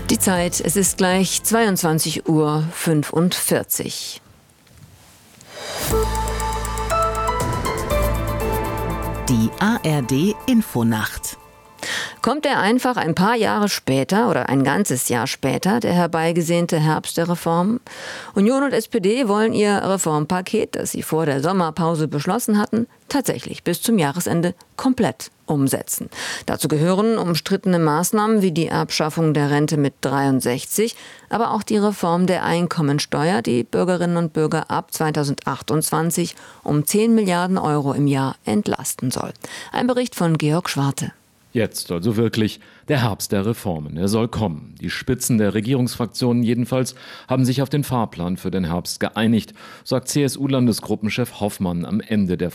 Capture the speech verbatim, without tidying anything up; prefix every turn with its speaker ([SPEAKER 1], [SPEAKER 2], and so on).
[SPEAKER 1] Die Zeit, es ist gleich zweiundzwanzig Uhr fünfundvierzig.
[SPEAKER 2] Die A R D-Infonacht.
[SPEAKER 1] Kommt er einfach ein paar Jahre später oder ein ganzes Jahr später, der herbeigesehnte Herbst der Reformen? Union und S P D wollen ihr Reformpaket, das sie vor der Sommerpause beschlossen hatten, tatsächlich bis zum Jahresende komplett umsetzen. Dazu gehören umstrittene Maßnahmen wie die Abschaffung der Rente mit dreiundsechzig, aber auch die Reform der Einkommensteuer, die Bürgerinnen und Bürger ab zweitausendachtundzwanzig um zehn Milliarden Euro im Jahr entlasten soll. Ein Bericht von Georg Schwarte.
[SPEAKER 3] Jetzt also wirklich der Herbst der Reformen. Er soll kommen. Die Spitzen der Regierungsfraktionen jedenfalls haben sich auf den Fahrplan für den Herbst geeinigt, sagt C S U-Landesgruppenchef Hoffmann am Ende der